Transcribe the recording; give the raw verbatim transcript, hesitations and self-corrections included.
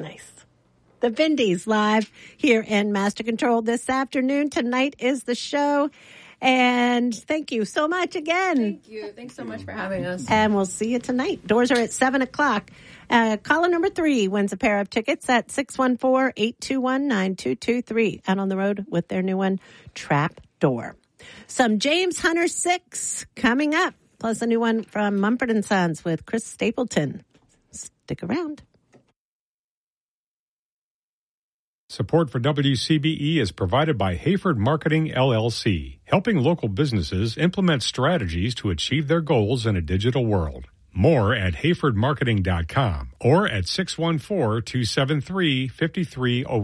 Nice. The Vindies live here in Master Control this afternoon. Tonight is the show. And thank you so much again. Thank you. Thanks so much for having us. And we'll see you tonight. Doors are at seven o'clock. Uh, caller number three wins a pair of tickets at six one four, eight two one, nine two two three. Out on the road with their new one, Trap Door. Some James Hunter six coming up. Plus a new one from Mumford and Sons with Chris Stapleton. Stick around. Support for W C B E is provided by Hayford Marketing, L L C, helping local businesses implement strategies to achieve their goals in a digital world. More at hayford marketing dot com or at six one four, two seven three, five three zero